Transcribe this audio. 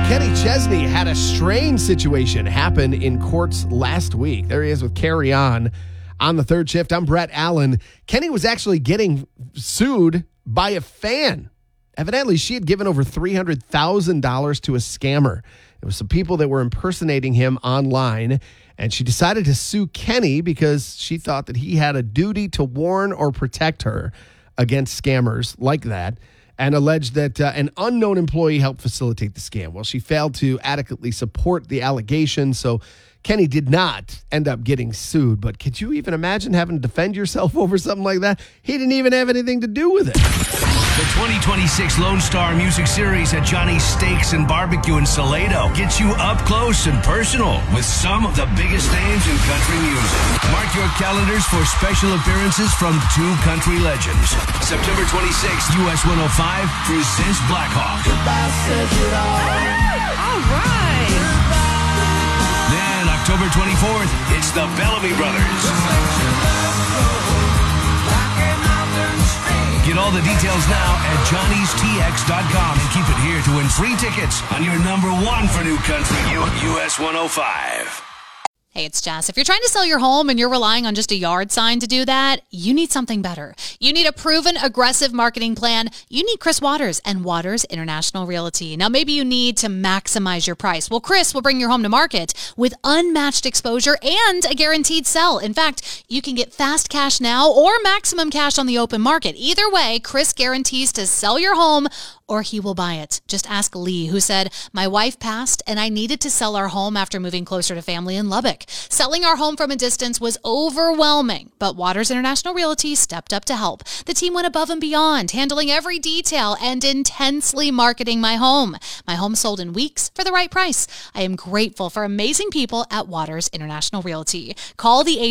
Kenny Chesney had a strange situation happen in courts last week. There he is with Carry On the third shift. I'm Brett Allen. Kenny was actually getting sued by a fan. Evidently, she had given over $300,000 to a scammer. It was some people that were impersonating him online, and she decided to sue Kenny because she thought that he had a duty to warn or protect her against scammers like that, and alleged that an unknown employee helped facilitate the scam. Well, she failed to adequately support the allegation, so Kenny did not end up getting sued. But could you even imagine having to defend yourself over something like that? He didn't even have anything to do with it. The 2026 Lone Star Music Series at Johnny's Steaks and Barbecue in Salado gets you up close and personal with some of the biggest names in country music. Mark your calendars for special appearances from two country legends. September 26th, US 105 presents Blackhawk. All right. Then October 24th, it's the Bellamy Brothers. Get all the details now at johnnystx.com and keep it here to win free tickets on your number one for new country, US 105. Hey, it's Jess. If you're trying to sell your home and you're relying on just a yard sign to do that, you need something better. You need a proven, aggressive marketing plan. You need Chris Waters and Waters International Realty. Now, maybe you need to maximize your price. Well, Chris will bring your home to market with unmatched exposure and a guaranteed sell. In fact, you can get fast cash now or maximum cash on the open market. Either way, Chris guarantees to sell your home or he will buy it. Just ask Lee, who said, "My wife passed and I needed to sell our home after moving closer to family in Lubbock. Selling our home from a distance was overwhelming, but Waters International Realty stepped up to help. The team went above and beyond, handling every detail and intensely marketing my home. My home sold in weeks for the right price. I am grateful for amazing people at Waters International Realty. Call the